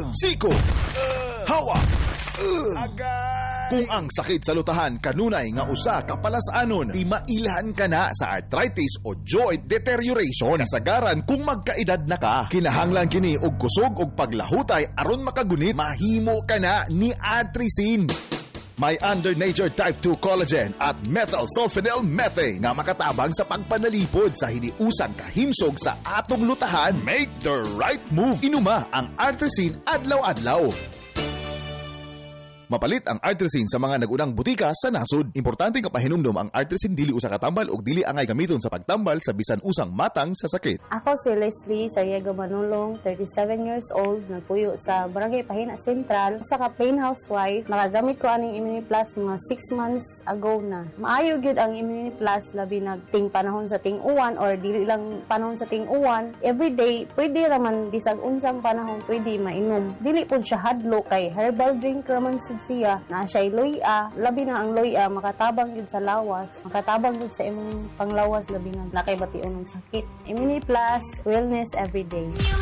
siko, hawa, kung ang sakit sa lutahan kanunay nga usa ka palasanon, di mailhan ka na sa arthritis o joint deterioration. Kasagaran kung magkaedad na ka, kinahanglan kini og kusog og paglahutay aron makagunit, mahimo ka na ni Artrisin. May under nature type 2 collagen at methyl sulfonyl methane nga makatabang sa pagpanalipod sa hiniusang kahimsog sa atong lutahan. Make the right move. Inuma ang Artrisin adlaw-adlaw. Mapalit ang Artrisin sa mga nagunang butika sa nasod. Importante nga pahinumdom ang Artrisin dili usa ka tambal ug dili angay gamiton sa pagtambal sa bisan usang matang sa sakit. Ako si Leslie Sariego Manulong, 37 years old, nagpuyo sa Barangay Pahina Central. Usa ka plain housewife, nakagamit ko aning Immunity Plus mga 6 months ago na. Maayo gyud ang Immunity Plus labi nagting panahon sa ting-uwan or dili lang panahon sa ting-uwan. Every day, pwede raman bisag unsang panahon pwede mainom. Dili pud siya hadlo kay herbal drink raman siya na siya'y luya, labi na ang luya makatabang yun sa lawas, makatabang yun sa imong panglawas, labi na nakay bation ng sakit. Immunity Plus, wellness everyday.